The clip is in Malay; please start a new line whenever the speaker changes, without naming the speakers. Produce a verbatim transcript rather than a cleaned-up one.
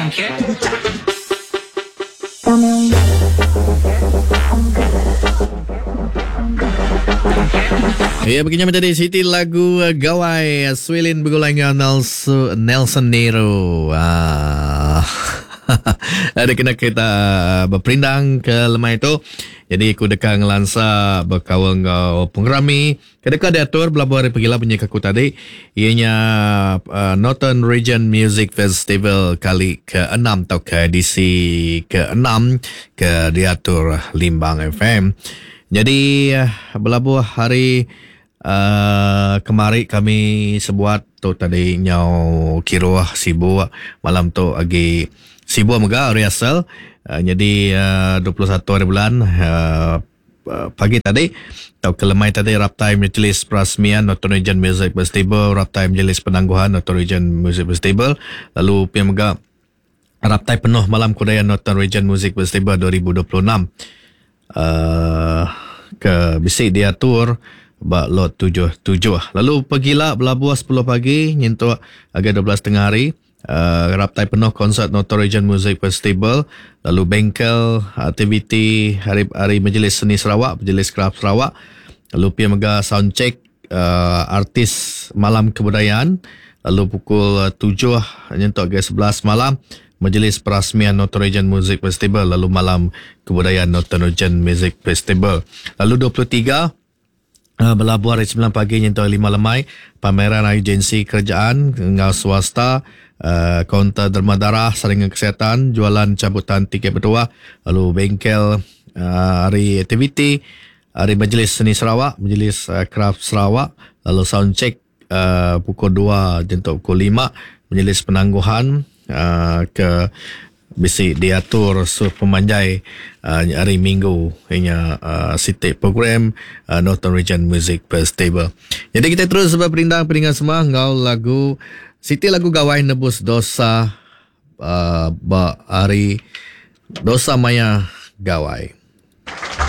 Ya, begini menjadi Siti lagu uh, Gawai Swilin bergulai dengan Nelson, Nelson Nero. Ah. Ada kena kita berperindang ke lemah itu. Jadi aku dekat ngelansa berkawal ngau pengrami. Kedeka diatur belabuh hari pergilah punya kaku tadi. Ianya uh, Northern Region Music Festival kali ke-enam atau ke edisi ke-enam ke diatur Limbang F M. Jadi uh, belabuh hari uh, kemari kami sebuat tu tadi nyau kiro sibu malam tu agi sibu mega rehearsal. Uh, jadi uh, dua puluh satu hari bulan uh, pagi tadi atau kelemai tadi Raptime Majelis Perasmian Northern Region Music Festival, Raptime Majelis Penangguhan Northern Region Music Festival, lalu pihak mega Raptime penuh malam kudaya Northern Region Music Festival dua ribu dua puluh enam. Uh, ke bisik diatur bak lot tujuh tujuh. Lalu pergilah belabuh sepuluh pagi nyentuh agak dua belas tengah hari. Uh, Raptai penuh konsert Northern Region Music Festival, lalu bengkel aktiviti hari hari Majlis Seni Sarawak, Majlis Kraft Sarawak, lalu pihak mega sound check uh, artis malam kebudayaan, lalu pukul tujuh nyentuh agak sebelas malam Majlis Perasmian Northern Region Music Festival, lalu malam kebudayaan Northern Region Music Festival. Lalu dua puluh tiga uh, belabuh hari sembilan pagi nyentuh lima lemai pameran agensi kerajaan dengan swasta, Uh, kaunter derma darah, saringan kesihatan, jualan cabutan tiket berdua, lalu bengkel uh, hari aktiviti, hari Majlis Seni Sarawak, Majlis uh, Kraft Sarawak, lalu sound check uh, pukul dua jentuk pukul lima, Majlis Penangguhan uh, ke bisik diatur suh pemanjai uh, hari Minggu hingga uh, sitik program uh, Northern Region Music Festival. Jadi kita terus berperindang perindang semua ngau lagu Siti lagu Gawai nebus dosa uh, ba hari dosa maya Gawai.